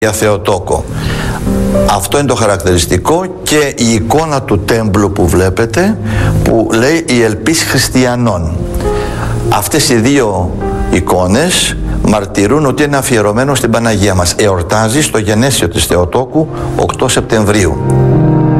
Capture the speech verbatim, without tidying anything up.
για Θεοτόκο. Αυτό είναι το χαρακτηριστικό, και η εικόνα του τέμπλου που βλέπετε, που λέει η ελπίς χριστιανών. Αυτές οι δύο εικόνες μαρτυρούν ότι είναι αφιερωμένο στην Παναγία μας. Εορτάζει στο γενέσιο της Θεοτόκου οκτώ Σεπτεμβρίου.